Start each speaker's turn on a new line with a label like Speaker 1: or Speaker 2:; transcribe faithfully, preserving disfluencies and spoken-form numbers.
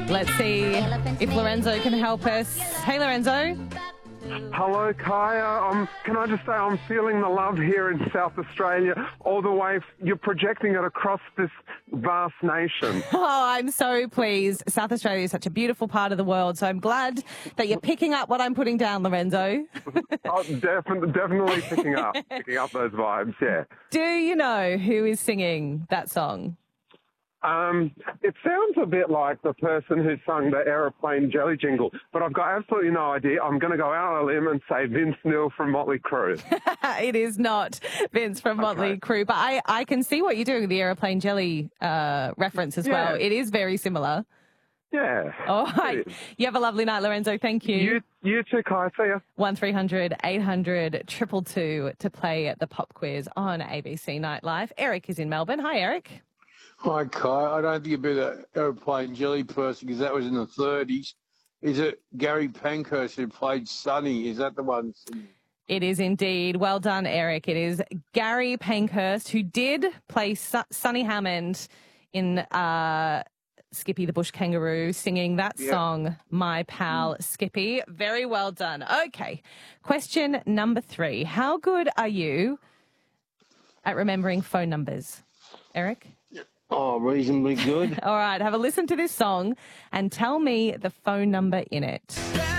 Speaker 1: Let's see if Lorenzo can help us. Hey, Lorenzo.
Speaker 2: Hello, Kaya. Um, can I just say I'm feeling the love here in South Australia all the way. You're projecting it across this vast nation.
Speaker 1: Oh, I'm so pleased. South Australia is such a beautiful part of the world, so I'm glad that you're picking up what I'm putting down, Lorenzo.
Speaker 2: Oh, definitely, definitely picking up, picking up those vibes, yeah.
Speaker 1: Do you know who is singing that song?
Speaker 2: Um, it sounds a bit like the person who sung the Aeroplane Jelly jingle, but I've got absolutely no idea. I'm going to go out on a limb and say Vince Neil from Motley Crue.
Speaker 1: It is not Vince from Motley
Speaker 2: Okay.
Speaker 1: Crue, but I, I can see what you're doing with the Aeroplane Jelly uh, reference as
Speaker 2: Yeah.
Speaker 1: well. It is very similar.
Speaker 2: Yeah.
Speaker 1: All right.
Speaker 2: It is.
Speaker 1: You have a lovely night, Lorenzo. Thank you.
Speaker 2: You, you too, Kai. See ya.
Speaker 1: one three hundred eight hundred two two two to play at the pop quiz on A B C Nightlife. Eric is in Melbourne. Hi, Eric.
Speaker 3: Hi, Kai. I don't think you'd be the aeroplane jelly person because that was in the thirties. Is it Gary Pankhurst who played Sonny? Is that the one?
Speaker 1: It is indeed. Well done, Eric. It is Gary Pankhurst who did play Su- Sonny Hammond in uh, Skippy the Bush Kangaroo, singing that
Speaker 3: Yeah.
Speaker 1: song, My Pal Skippy. Very well done. Okay, question number three. How good are you at remembering phone numbers, Eric?
Speaker 3: Oh, reasonably good.
Speaker 1: All right, have a listen to this song and tell me the phone number in it.